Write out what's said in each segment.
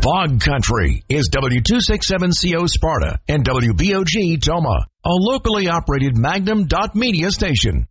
Fog Country is W267CO Sparta and WBOG Toma, a locally operated Magnum.media station.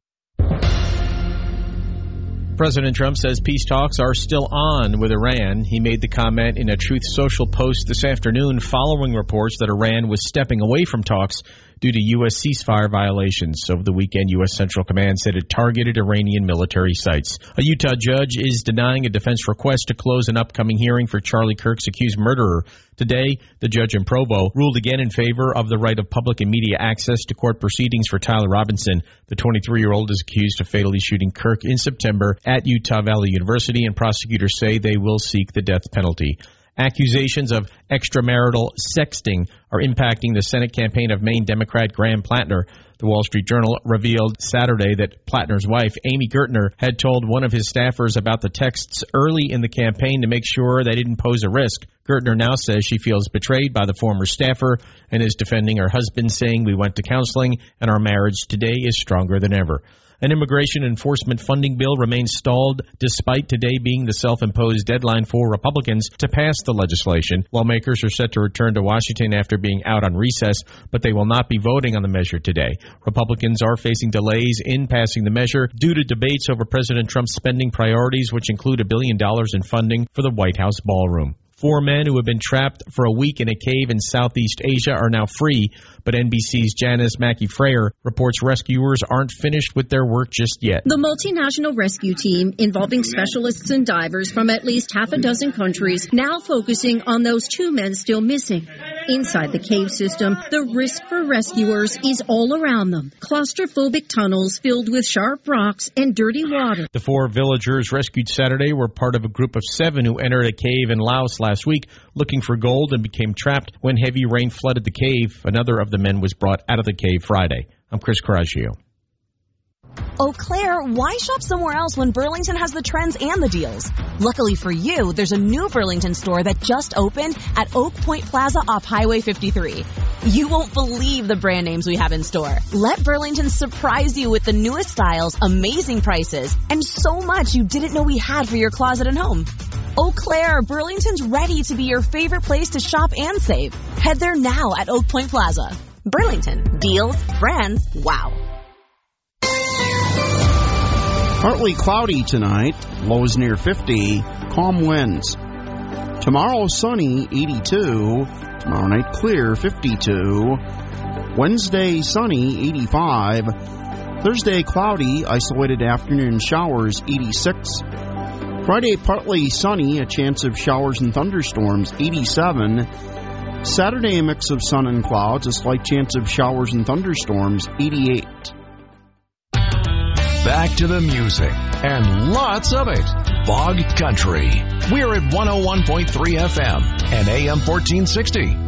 President Trump says peace talks are still on with Iran. He made the comment in a Truth Social post this afternoon following reports that Iran was stepping away from talks due to U.S. ceasefire violations. Over the weekend, U.S. Central Command said it targeted Iranian military sites. A Utah judge is denying a defense request to close an upcoming hearing for Charlie Kirk's accused murderer. Today, the judge in Provo ruled again in favor of the right of public and media access to court proceedings for Tyler Robinson. The 23-year-old is accused of fatally shooting Kirk in September at Utah Valley University, and prosecutors say they will seek the death penalty. Accusations of extramarital sexting are impacting the Senate campaign of Maine Democrat Graham Plattner. The Wall Street Journal revealed Saturday that Plattner's wife, Amy Gertner, had told one of his staffers about the texts early in the campaign to make sure they didn't pose a risk. Gertner now says she feels betrayed by the former staffer and is defending her husband, saying, "We went to counseling and our marriage today is stronger than ever." An immigration enforcement funding bill remains stalled despite today being the self-imposed deadline for Republicans to pass the legislation. Lawmakers are set to return to Washington after being out on recess, but they will not be voting on the measure today. Republicans are facing delays in passing the measure due to debates over President Trump's spending priorities, which include $1 billion in funding for the White House ballroom. 4 men who have been trapped for a week in a cave in Southeast Asia are now free, but NBC's Janice Mackey-Frayer reports rescuers aren't finished with their work just yet. The multinational rescue team, involving specialists and divers from at least half a dozen countries, now focusing on those 2 men still missing. Inside the cave system, the risk for rescuers is all around them. Claustrophobic tunnels filled with sharp rocks and dirty water. The 4 villagers rescued Saturday were part of a group of 7 who entered a cave in Laos last week looking for gold and became trapped when heavy rain flooded the cave. Another of the men was brought out of the cave Friday. I'm Chris Coraggio. Eau Claire, why shop somewhere else when Burlington has the trends and the deals? Luckily for you, there's a new Burlington store that just opened at Oak Point Plaza off Highway 53. You won't believe the brand names we have in store. Let Burlington surprise you with the newest styles, amazing prices, and so much you didn't know we had for your closet and home. Eau Claire, Burlington's ready to be your favorite place to shop and save. Head there now at Oak Point Plaza. Burlington, deals, brands, wow. Partly cloudy tonight, lows near 50, calm winds. Tomorrow sunny, 82. Tomorrow night clear, 52. Wednesday sunny, 85. Thursday cloudy, isolated afternoon showers, 86. Friday partly sunny, a chance of showers and thunderstorms, 87. Saturday a mix of sun and clouds, a slight chance of showers and thunderstorms, 88. Back to the music, and lots of it. Fog Country. We're at 101.3 FM and AM 1460.